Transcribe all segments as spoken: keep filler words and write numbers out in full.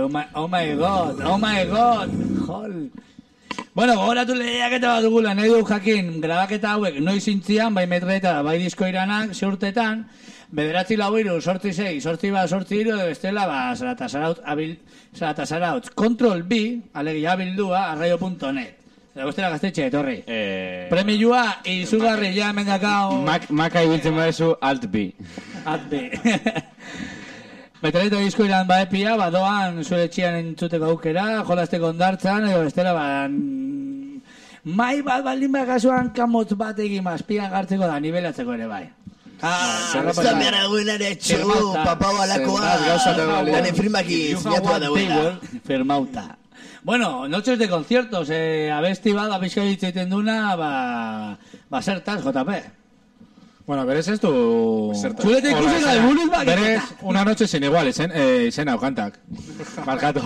oh my, oh my god, oh my god, jol. Bueno, gogoratu lehiaketa bat dugula, nahi du jakin, grabaketa hauek noiz intzian, bai metreta, bai disko iranak, zeurtetan, bederatzi lau iru, sortzi sei, sortzi ba, sortzi iru, bestela, ba, zaratasaraut, abil, zaratasaraut, control B, alegia abildua, arraio punto net. Eta guztera gaztetxe, etorri. Eh... Premiua, izugarri, ja, mendakao... Maka ibiltzen badezu, alt B. Alt B. Metralito disko iran ba epia, badoan zure txian entzuteko aukera, jolazteko ondartzan, edo bestela, ba... Mai bat baldin bakasuan kamotz bat egin mazpian gartzeko da, nivelatzeko ere bai. Ah, esta mera guenare txu, papau alakoa, gane firmaki zinatua dauena. Firmauta. Bueno, noches de conciertos, eh, abesti bat, abizka ditzeiten duna, ba... Ba, zertaz, J P. Bueno, berez ez du... Zulete ikusi gai buruz bak. Berez, una noche sin igual, izen, eh, izen hau kantak. Markatu.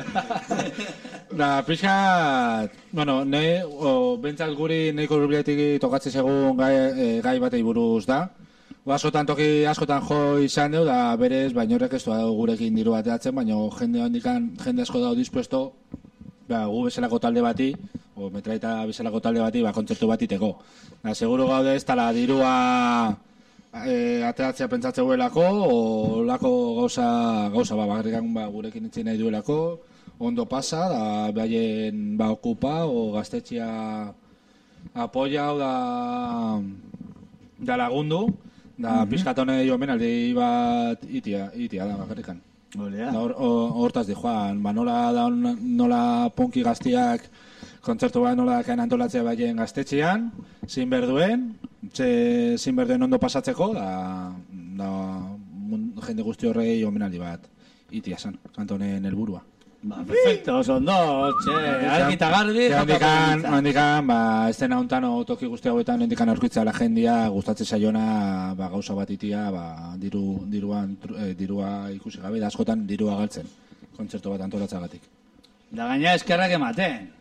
Da, pixka... Bueno, ne, o, bentsat guri neiko urbiletik tokatze segun gai, eh, gai batei buruz da. Askotan toki askotan jo izan deu, da berez, baina horrek ez du gurekin diru bateatzen, baina jende handikan, jende asko dau dispuesto, ba, gu bezalako talde bati, o metraita bezalako talde bati, ba, kontzertu bat iteko. Da, seguro gaude ez tala dirua e, ateratzea pentsatzea guelako, o lako gauza, gauza ba, bakarrikan ba, gurekin itzin nahi duelako, ondo pasa, da, behaien ba, okupa, o gaztetxea apoia, o da, da lagundu, da, mm-hmm. Pizkatone jomen aldi bat itia, itia da, bakarrikan. Olea. Da, hortaz di, Juan, ba, nola, da, nola punki gaztiak kontzertu bat nola kain antolatzea baien gaztetxean, zin berduen, txe, zin berduen ondo pasatzeko, da, da jende guzti horrei omenaldi bat itia zan, kantonen helburua. Ba, perfecto, son dos, txe, argita garbi, handikan, handikan, ba, ez dena hontan toki guzti hauetan, handikan aurkitza la jendia, gustatze saiona, ba, gauza bat itia, ba, diru, diruan, eh, dirua ikusi gabe, da askotan dirua galtzen, kontzertu bat antolatzagatik. Da gaina eskerrak ematen.